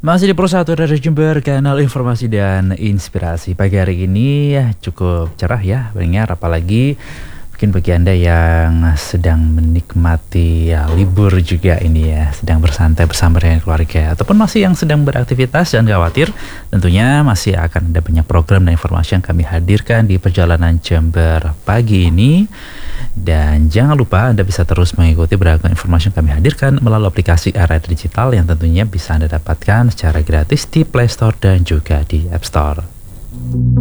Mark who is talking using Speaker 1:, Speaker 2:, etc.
Speaker 1: Masih di Pro 1 Radio Jember, kanal informasi dan inspirasi. Pagi hari ini cukup cerah ya pendengar, apalagi mungkin bagi Anda yang sedang menikmati libur juga ini ya, sedang bersantai bersama dengan keluarga, ataupun masih yang sedang beraktivitas, jangan khawatir. Tentunya masih akan ada banyak program dan informasi yang kami hadirkan di perjalanan Jember pagi ini. Dan jangan lupa Anda bisa terus mengikuti beragam informasi yang kami hadirkan melalui aplikasi RRI Digital yang tentunya bisa Anda dapatkan secara gratis di Play Store dan juga di App Store.